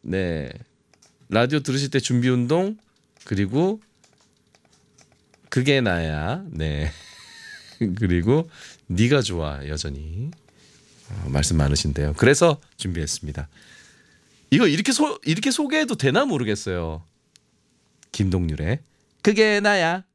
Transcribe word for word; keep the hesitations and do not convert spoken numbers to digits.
네. 라디오 들으실 때 준비 운동 그리고 그게 나야. 네. 그리고 네가 좋아 여전히 어, 말씀 많으신데요. 그래서 준비했습니다. 이거 이렇게 소 이렇게 소개해도 되나 모르겠어요. 김동률의 그게 나야.